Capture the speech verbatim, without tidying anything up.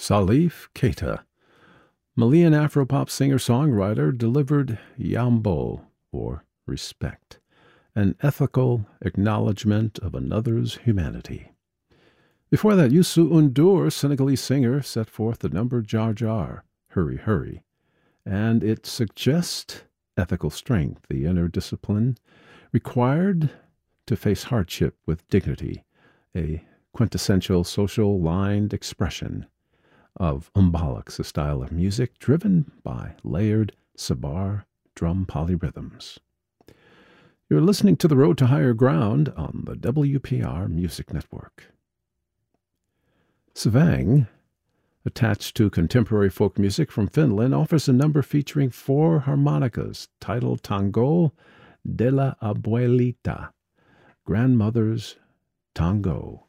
Salif Keita, Malian Afropop singer-songwriter, delivered Yambo, or respect, an ethical acknowledgement of another's humanity. Before that, Youssou N'Dour, Senegalese singer, set forth the number Jar Jar, Hurry Hurry, and it suggests ethical strength, the inner discipline required to face hardship with dignity, a quintessential social-lined expression of Mbalax, a style of music driven by layered sabar drum polyrhythms. You're listening to The Road to Higher Ground on the W P R Music Network. Savang, attached to contemporary folk music from Finland, offers a number featuring four harmonicas titled Tango de la Abuelita, Grandmother's Tango.